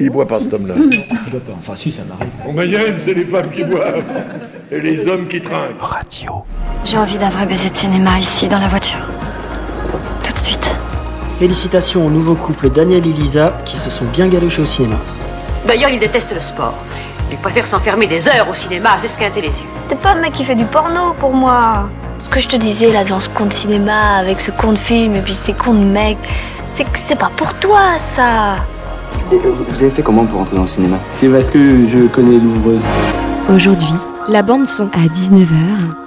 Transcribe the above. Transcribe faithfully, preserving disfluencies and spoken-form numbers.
Il boit pas cet homme-là. Il boit pas. Enfin, si, ça m'arrive. En Mayenne, c'est les femmes qui boivent. Et les hommes qui trinquent. Radio. J'ai envie d'un vrai baiser de cinéma ici, dans la voiture. Tout de suite. Félicitations au nouveau couple Daniel et Lisa qui se sont bien galochés au cinéma. D'ailleurs, il déteste le sport. Il préfère s'enfermer des heures au cinéma à s'esquinter les yeux. T'es pas un mec qui fait du porno pour moi. Ce que je te disais là devant ce con de cinéma, avec ce con de film et puis ces cons de mecs, c'est que c'est pas pour toi ça. Et vous avez fait comment pour entrer dans le cinéma? C'est parce que je connais l'ouvreuse. Aujourd'hui, la bande son à dix-neuf heures